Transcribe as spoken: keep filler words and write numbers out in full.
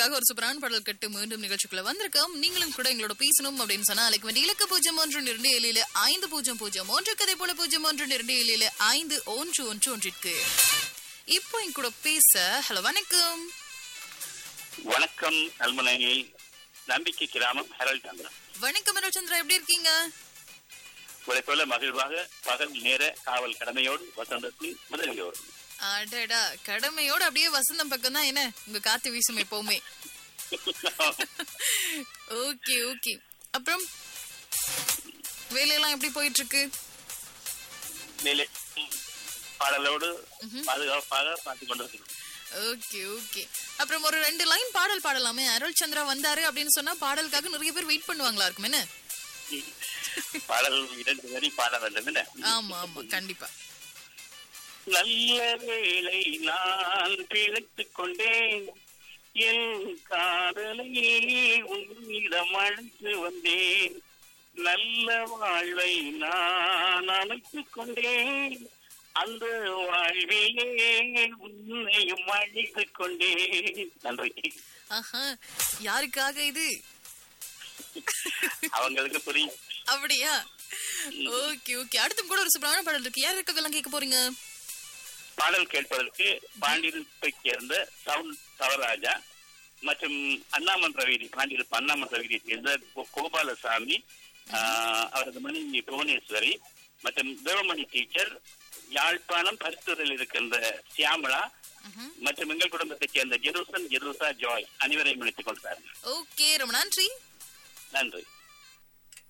உங்களுக்காக ஒரு சூப்பரான பாடல் கட்டு மீண்டும் நிகழ்ச்சிக்குள்ள வந்திருக்கோம். நீங்களும் கூட எங்களோட பேசணும் அப்படின்னு சொன்னா அழைக்க வேண்டிய இலக்கு பூஜ்ஜியம் ஒன்று இரண்டு ஏழு ஐந்து பூஜ்ஜியம் பூஜ்ஜியம் ஒன்று கதை போல பூஜ்ஜியம் ஒன்று இரண்டு ஏழு ஐந்து ஒன்று ஒன்று ஒன்றிற்கு. இப்போ என் கூட பேச ஹலோ வணக்கம். வணக்கம் அல்மனையை நம்பிக்கை கிராமம் ஹெரல் சந்திரன். வணக்கம் ஹெரல் சந்திரா, எப்படி இருக்கீங்க? உங்களை போல மகிழ்வாக பகல் நேர காவல் கடமையோடு வசந்தத்தின் முதலியோடு. அடடா, கடமையோடு அப்படியே வசந்தம் பக்கம் தான் என்ன உங்க காத்து வீசும் எப்பவுமே. Okay okay. அப்புறம் வேலையெல்லாம் எப்படி போயிட்டு இருக்கு? வேலை பாடலோடு பாதுகாப்பாக பார்த்து கொண்டிருக்கிறோம். Okay okay. அப்புறம் ஒரு ரெண்டு லைன் பாடல் பாடலாமே. அருள் சந்திரா வந்தாரு அப்படின்னு சொன்னா பாடலுக்காக நிறைய பேர் வெயிட் பண்ணுவாங்களா இருக்கும் என்ன? பாடல் இரண்டு வரி பாட வேண்டும் என்ன? ஆமா ஆமா கண்டிப்பா. நல்ல வேளை நான் பிழைத்துக் கொண்டேன், என் காதலை உன்னிடம் அழைத்து வந்தேன், நல்ல வாழ்வை நான் அமைத்துக் கொண்டேன், அந்த வாழ்விலே உன்னையும் அழைத்துக் கொண்டேன். நன்றி. ஆஹா, யாருக்காக இது? அவங்களுக்கு புரியும். அப்படியா? Okay okay. அடுத்தும் கூட ஒரு சூப்பரான பாடல் இருக்கு. யாருக்கெல்லாம் கேட்க போறீங்க? பாடல் கேட்பதற்கு பாண்டிருப்பை சேர்ந்த சவுண்ட் தவராஜா மற்றும் அண்ணாமன்ற வீதி பாண்டிருப்பு அண்ணாமன்ற வீதியை சேர்ந்த கோபாலசாமி, அவரது மனைவி புவனேஸ்வரி மற்றும் தேவமணி டீச்சர், யாழ்ப்பாணம் பரிசூரில் இருக்கின்ற சியாமலா மற்றும் எங்கள் குடும்பத்தைச் சேர்ந்த ஜெருசன் ஜெருசா ஜாய் அனைவரையும் இணைத்துக் கொண்டார்கள். ஓகே, ரொம்ப நன்றி. நன்றி.